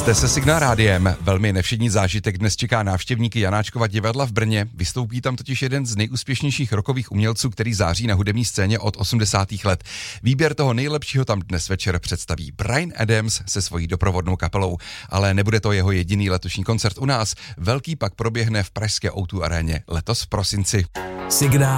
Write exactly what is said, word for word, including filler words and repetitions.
Jste se Signál rádiem. Velmi nevšední zážitek dnes čeká návštěvníky Janáčkova divadla v Brně. Vystoupí tam totiž jeden z nejúspěšnějších rockových umělců, který září na hudební scéně od osmdesátých let. Výběr toho nejlepšího tam dnes večer představí Bryan Adams se svojí doprovodnou kapelou. Ale nebude to jeho jediný letošní koncert u nás. Velký pak proběhne v pražské ó dvě aréně letos v prosinci. Signál